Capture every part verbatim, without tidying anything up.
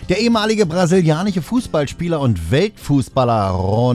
Der ehemalige brasilianische Fußballspieler und Weltfußballer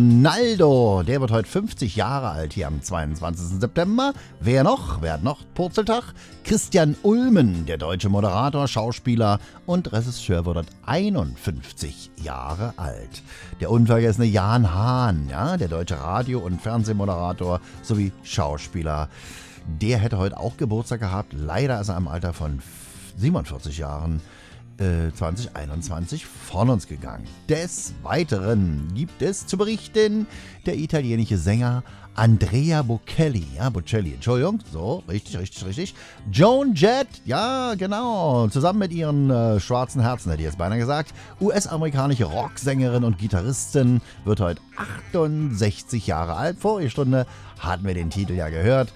Ronaldo, der wird heute fünfzig Jahre alt, hier am zweiundzwanzigsten September. Wer noch? Wer hat noch Purzeltag? Christian Ulmen, der deutsche Moderator, Schauspieler und Regisseur, wird heute einundfünfzig Jahre alt. Der unvergessene Jan Hahn, ja, der deutsche Radio- und Fernsehmoderator sowie Schauspieler, der hätte heute auch Geburtstag gehabt. Leider ist er im Alter von siebenundvierzig Jahren zwanzig einundzwanzig von uns gegangen. Des Weiteren gibt es zu berichten, der italienische Sänger Andrea Bocelli, ja, Bocelli, Entschuldigung, so, richtig, richtig, richtig. Joan Jett, ja, genau, zusammen mit ihren äh, schwarzen Herzen, hätte ich jetzt beinahe gesagt. U S-amerikanische Rocksängerin und Gitarristin, wird heute achtundsechzig Jahre alt. Vorige Stunde hatten wir den Titel ja gehört.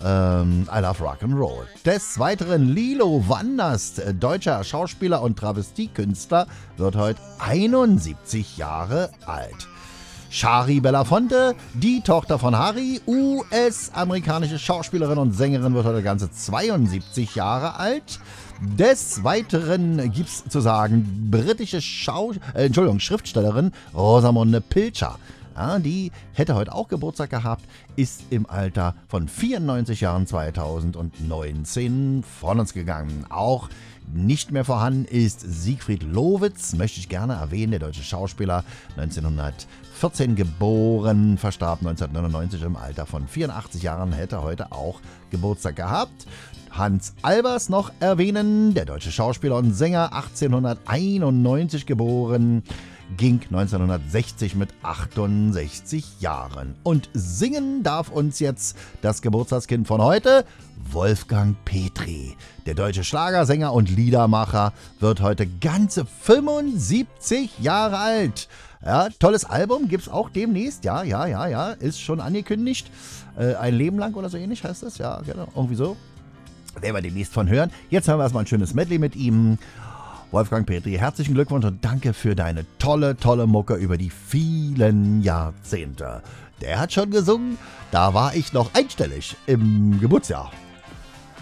Ähm, I Love Rock'n'Roll. Des Weiteren Lilo Wanders, äh, deutscher Schauspieler und Travestiekünstler, wird heute einundsiebzig Jahre alt. Shari Belafonte, die Tochter von Harry, U S-amerikanische Schauspielerin und Sängerin, wird heute ganze zweiundsiebzig Jahre alt. Des Weiteren gibt's zu sagen, britische Schau äh, Entschuldigung, Schriftstellerin Rosamunde Pilcher. Ja, die hätte heute auch Geburtstag gehabt, ist im Alter von vierundneunzig Jahren zweitausendneunzehn von uns gegangen. Auch nicht mehr vorhanden ist Siegfried Lowitz, möchte ich gerne erwähnen, der deutsche Schauspieler, neunzehnhundertvierzehn geboren, verstarb neunzehnhundertneunundneunzig im Alter von vierundachtzig Jahren, hätte heute auch Geburtstag gehabt. Hans Albers noch erwähnen, der deutsche Schauspieler und Sänger, achtzehnhunderteinundneunzig geboren, ging neunzehnhundertsechzig mit achtundsechzig Jahren. Und singen darf uns jetzt das Geburtstagskind von heute, Wolfgang Petri. Der deutsche Schlagersänger und Liedermacher wird heute ganze fünfundsiebzig Jahre alt. Ja, tolles Album, gibt's auch demnächst. Ja, ja, ja, ja, ist schon angekündigt. Äh, ein Leben lang oder so ähnlich heißt das. Ja, genau, irgendwie so. Werden wir demnächst von hören. Jetzt haben wir erstmal ein schönes Medley mit ihm. Wolfgang Petri, herzlichen Glückwunsch und danke für deine tolle, tolle Mucke über die vielen Jahrzehnte. Der hat schon gesungen, da war ich noch einstellig im Geburtsjahr.